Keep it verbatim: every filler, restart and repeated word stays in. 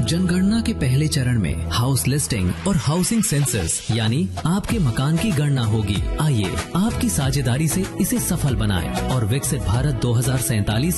जनगणना के पहले चरण में हाउस लिस्टिंग और हाउसिंग सेंसस यानी आपके मकान की गणना होगी। आइए आपकी साझेदारी से इसे सफल बनाएं और विकसित भारत दो हजार सैंतालीस